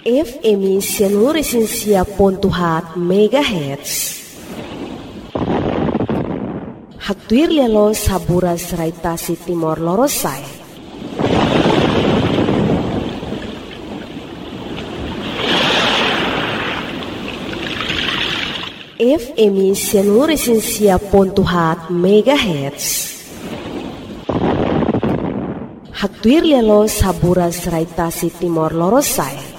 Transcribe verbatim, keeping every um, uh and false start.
F M Sianuresinsia Pontuhat Megahertz. Hatuir lialo saburas raitasi Timor Lorosai. F M Sianuresinsia Pontuhat Megahertz. Hatuir lialo saburas raitasi Timor Lorosai.